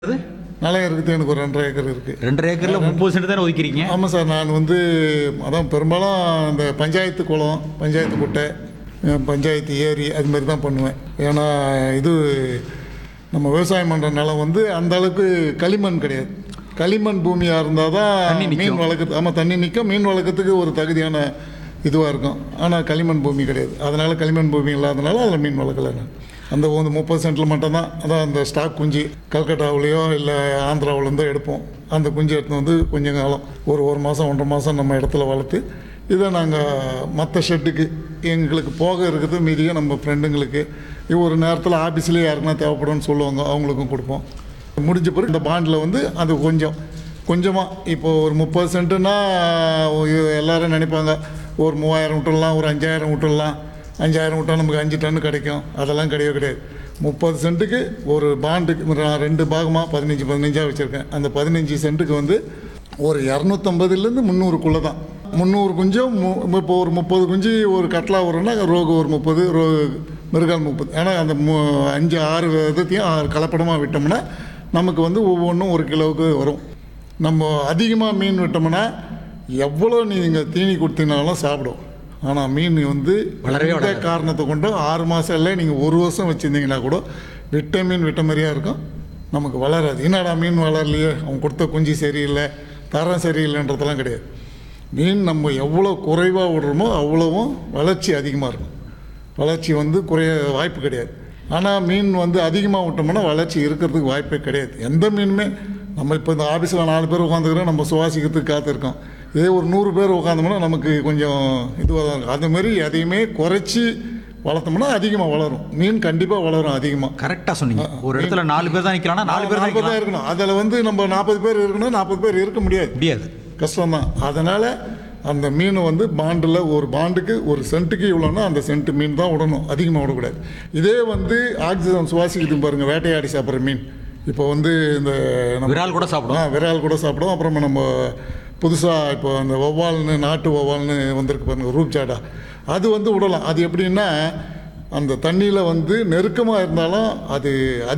நிலம் இருக்குது, எனக்கு ஒரு 2.5 ஏக்கர் இருக்குது. 2.5 ஏக்கர்ல 30 சென்ட் தானே ஒதுக்கிறீங்க? ஆமாம் சார். நான் வந்து அதான் பெரும்பாலும் இந்த பஞ்சாயத்து குளம், பஞ்சாயத்து குட்டை, பஞ்சாயத்து ஏரி அது மாதிரி தான் பண்ணுவேன். ஏன்னா இது நம்ம விவசாயம் பண்ணுற நிலம் வந்து அந்த அளவுக்கு களிமண் கிடையாது. களிமண் பூமியாக இருந்தால் தான் மீன் வளர்க்குறது. ஆமாம், தண்ணி நிற்கும், மீன் வளர்க்கறதுக்கு ஒரு தகுதியான இதுவாக இருக்கும். ஆனால் களிமண் பூமி கிடையாது. அதனால் களிமண் பூமி இல்லாதனால அதில் மீன் வளர்க்கலை. நான் அந்த 30 சென்ட்டில் மட்டும்தான், அதான் அந்த ஸ்டாக் குஞ்சு கல்கட்டாவிலையோ இல்லை ஆந்திராவிலேருந்தோ எடுப்போம். அந்த குஞ்சு எடுத்து வந்து கொஞ்சம் காலம் ஒரு மாதம் 1.5 மாதம் நம்ம இடத்துல வளர்த்து இதை நாங்கள் மற்ற ஷெட்டுக்கு எங்களுக்கு போக இருக்குது, மீதியாக நம்ம ஃப்ரெண்டுங்களுக்கு ஒரு நேரத்தில் ஆஃபீஸ்லேயே யாருக்குன்னா தேவைப்படும்னு சொல்லுவாங்க, அவங்களுக்கும் கொடுப்போம். முடிஞ்ச பிறகு இந்த பாண்டில் வந்து அது கொஞ்சமாக இப்போது ஒரு 30 சென்ட்டுன்னா எல்லோரும் நினைப்பாங்க ஒரு 3000 விட்டுடலாம், ஒரு 5000 விட்டுடலாம். 5000 விட்டால் நமக்கு 5 டன்னு கிடைக்கும். அதெல்லாம் கிடையாது. 30 சென்ட்டுக்கு ஒரு பாண்டுக்கு நான் 2 பாகமாக 15 வச்சுருக்கேன். அந்த 15 சென்ட்டுக்கு வந்து ஒரு 250லேருந்து 300க்குள்ளே தான். 300 குஞ்சும் இப்போ ஒரு 30 குஞ்சு ஒரு கட்லா வரும்னா ரோகு ஒரு 30, மிருகால் 30. ஏன்னா அந்த 5-6 விதத்தையும் கலப்படமாக விட்டோம்னா நமக்கு வந்து ஒவ்வொன்றும் 1 கிலோவுக்கு வரும். நம்ம அதிகமாக மீன் விட்டோம்னா எவ்வளோ நீங்கள் தீனி கொடுத்தீங்கனாலும் சாப்பிடும். ஆனால் மீன் வந்து எந்த காரணத்தை கொண்டு 6 மாதம் இல்லை, நீங்கள் 1 வருஷம் வச்சுருந்தீங்கன்னா கூட விட்ட மீன் விட்ட மாதிரியாக இருக்கும், நமக்கு வளராது. என்னடா மீன் வளரலையே, அவன் கொடுத்த குஞ்சு சரியில்லை, தரம் சரியில்லைன்றதெல்லாம் கிடையாது. மீன் நம்ம எவ்வளோ குறைவாக விடுறோமோ அவ்வளோவும் வளர்ச்சி அதிகமாக இருக்கும். வளர்ச்சி வந்து குறைய வாய்ப்பு கிடையாது. ஆனால் மீன் வந்து அதிகமாக விட்டோம்னா வளர்ச்சி இருக்கிறதுக்கு வாய்ப்பே கிடையாது. எந்த மீனுமே நம்ம இப்போ இந்த ஆஃபீஸில் 4 பேர் உட்காந்துக்கிறோம், நம்ம சுவாசிக்கிறதுக்கு காத்திருக்கோம். இதே ஒரு 100 பேர் உட்காந்தோம்னா நமக்கு கொஞ்சம் இதுவாக தான் இருக்கும். அதுமாரி எதையுமே குறைச்சி வளர்த்தோம்னா அதிகமாக வளரும். மீன் கண்டிப்பாக வளரும் அதிகமாக. கரெக்டாக சொன்னீங்க. ஒரு இடத்துல 4 பேர் தான் நிற்கிறான்னா 4 பேர் தான் இருக்கணும். அதில் வந்து நம்ம 40 பேர் இருக்கணும், 40 பேர் இருக்க முடியாது, கஷ்டம்தான். அதனால் அந்த மீன் வந்து பாண்டில் ஒரு பாண்டுக்கு ஒரு சென்ட்டுக்கு இவ்வளோன்னா அந்த சென்ட்டு மீன் தான் விடணும், அதிகமாக விடக்கூடாது. இதே வந்து ஆக்சிஜன் சுவாசிக்குது பாருங்கள், வேட்டையாடி சாப்பிட்ற மீன். இப்போ வந்து இந்த விரால் கூட சாப்பிடும். அப்புறமா நம்ம புதுசாக இப்போ அந்த வௌவால்னு, நாட்டு வௌவால்னு வந்திருக்கு பாருங்கள், ரூப்சாடா, அது வந்து விடலாம். அது எப்படின்னா அந்த தண்ணியில் வந்து நெருக்கமாக இருந்தாலும் அது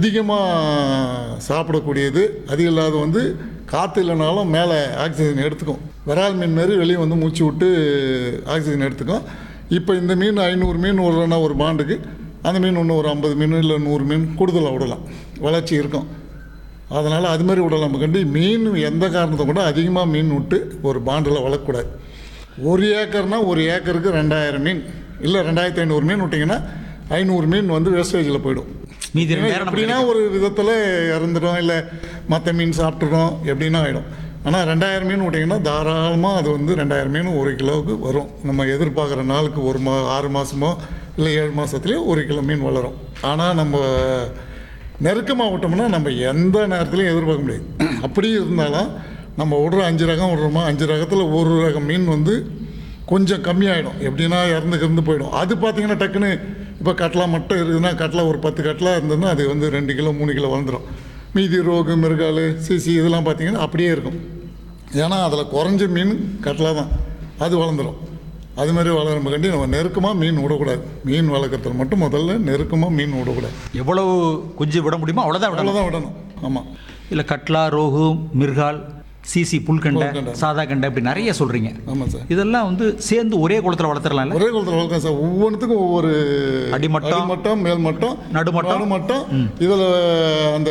அதிகமாக சாப்பிடக்கூடியது. அது இல்லாத வந்து காற்று இல்லைனாலும் மேலே ஆக்சிஜன் எடுத்துக்கும். விரால் மீன் மாரி வெளியே வந்து மூச்சு விட்டு ஆக்சிஜன் எடுத்துக்கும். இப்போ இந்த மீன் 500 மீன் விடுறோன்னா ஒரு பாண்டுக்கு, அந்த மீன் இன்னும் ஒரு 50 மீன் இல்லை 100 மீன் கூடுதலாக விடலாம், வளர்ச்சி இருக்கும். அதனால் அது மாதிரி விடலாம். கண்டி மீன் எந்த காரணத்தை கூட அதிகமாக மீன் விட்டு ஒரு பாண்டில் வளர்க்கக்கூடாது. 1 ஏக்கர்னா 1 ஏக்கருக்கு 2000 மீன் இல்லை 2500 மீன் விட்டிங்கன்னா 500 மீன் வந்து வேஸ்டேஜில் போயிடும். மீதி எப்படின்னா ஒரு விதத்தில் இறந்துடும், இல்லை மற்ற மீன் சாப்பிட்றோம், எப்படின்னா ஆகிடும். ஆனால் 2000 மீன் விட்டிங்கன்னா தாராளமாக அது வந்து 2000 மீன் 1 கிலோவுக்கு வரும். நம்ம எதிர்பார்க்குற நாளுக்கு 6 மாதமோ இல்லை 7 மாதத்துலேயே 1 கிலோ மீன் வளரும். ஆனால் நம்ம நெருக்கமாக விட்டோம்னா நம்ம எந்த நேரத்துலையும் எதிர்பார்க்க முடியாது. அப்படி இருந்தாலும் நம்ம விடுற 5 ரகம் விடுறோமா, 5 ரகத்தில் ஒரு ரகம் மீன் வந்து கொஞ்சம் கம்மியாகிடும். எப்படின்னா இறந்து போயிடும். அது பார்த்திங்கன்னா டக்குன்னு இப்போ கட்லா மட்டும் இருக்குதுன்னா, கட்லா ஒரு 10 கட்லா இருந்ததுன்னா அது வந்து 2 கிலோ 3 கிலோ வளர்ந்துடும். மீதி ரோகு, மிருகால், சிசி இதெல்லாம் பார்த்திங்கன்னா அப்படியே இருக்கும். ஏன்னா அதில் குறைஞ்ச மீன் கட்லா தான், அது வளர்ந்துடும். அது மாதிரி வளரக்காண்டி நம்ம நெருக்கமாக மீன் விடக்கூடாது. மீன் வளர்க்குறதுல மட்டும் முதல்ல நெருக்கமாக மீன் விடக்கூடாது. எவ்வளவு குஞ்சு விட முடியுமோ அவ்வளோதான் விடணும். ஆமாம். இல்லை கட்லா, ரோகு, மிர்கால், சிசி, புல்கண்டை, சாதா கண்டை, இப்படி நிறைய சொல்கிறீங்க. ஆமாம் சார். இதெல்லாம் வந்து சேர்ந்து ஒரே குளத்தில் வளர்த்துடலாம். ஒரே குளத்தில் வளர்க்கலாம் சார். ஒவ்வொன்றுத்துக்கும் ஒவ்வொரு அடிமட்டம், மேல்மட்டம், நடுமட்டம். இதில் அந்த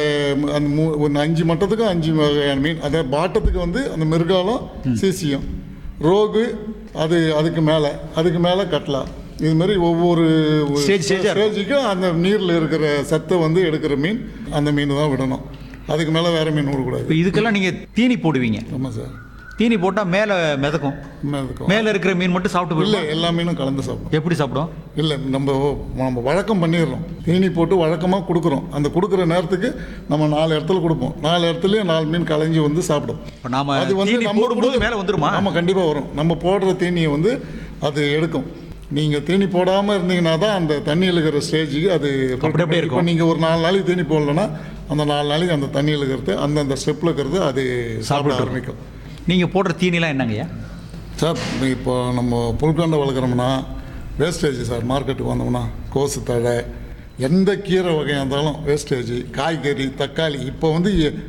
5 மட்டத்துக்கும் 5 வகையான மீன். அதே பாட்டத்துக்கு வந்து அந்த மிருகாலும் சிசியும், ரோகு அதுக்கு மேலே கட்லா, இது மாதிரி ஒவ்வொரு ஸ்டேஜுக்கும் அந்த நீரில் இருக்கிற சத்தை வந்து எடுக்கிற மீன், அந்த மீன் தான் விடணும். அதுக்கு மேலே வேறு மீன் விடக்கூடாது. இப்போ இதுக்கெல்லாம் நீங்கள் தீனி போடுவீங்க? ஆமாம் சார். தீனி போட்டால் மேலே மிதக்கும். மேலே இருக்கிற மீன் மட்டும் சாப்பிட்டு இல்லை, எல்லா மீனும் கலந்து சாப்பிடும். எப்படி சாப்பிடும்? இல்லை, நம்ம வழக்கம் பண்ணிடுறோம். தீனி போட்டு வழக்கமாக கொடுக்குறோம். அந்த கொடுக்குற நேரத்துக்கு நம்ம 4 இடத்துல கொடுப்போம். 4 இடத்துலையும் 4 மீன் கலைஞ்சி வந்து சாப்பிடும். அது வந்து நம்ம போடும்போது மேலே வந்துருமா? ஆமாம், கண்டிப்பாக வரும். நம்ம போடுற தீனியை வந்து அது எடுக்கும். நீங்கள் தீனி போடாமல் இருந்தீங்கன்னா தான் அந்த தண்ணியில் இருக்கிற ஸ்டேஜுக்கு அது அப்படியே இருக்கும். இப்போ நீங்கள் ஒரு 4 நாளைக்கு தீனி போடலைன்னா அந்த 4 நாளைக்கு அந்த தண்ணியில் இருக்கிறது, அந்தந்த ஸ்டெப்பில் இருக்கிறது அது சாப்பிட ஆரம்பிக்கும். நீங்கள் போடுற தீனிலாம் என்னங்கய்யா சார்? இப்போ நம்ம புல்கண்டை வளர்க்குறோம்னா வேஸ்டேஜ் சார். மார்க்கெட்டுக்கு வந்தோம்னா கோசு தழை, எந்த கீரை வகையாக இருந்தாலும் வேஸ்டேஜ், காய்கறி, தக்காளி. இப்போ வந்து